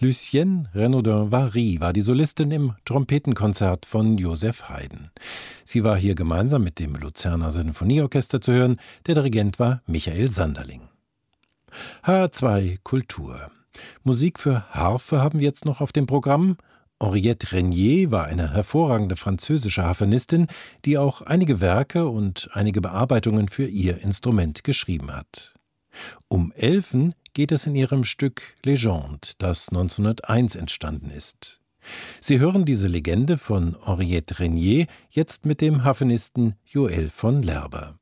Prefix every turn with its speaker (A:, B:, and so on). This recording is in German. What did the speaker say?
A: Lucienne Renaudin-Vary war die Solistin im Trompetenkonzert von Joseph Haydn. Sie war hier gemeinsam mit dem Luzerner Sinfonieorchester zu hören. Der Dirigent war Michael Sanderling. HR2 Kultur. Musik für Harfe haben wir jetzt noch auf dem Programm. Henriette Régnier war eine hervorragende französische Harfenistin, die auch einige Werke und einige Bearbeitungen für ihr Instrument geschrieben hat. Um Elfen geht es in ihrem Stück Légende, das 1901 entstanden ist. Sie hören diese Legende von Henriette Régnier jetzt mit dem Harfenisten Joël von Lerber.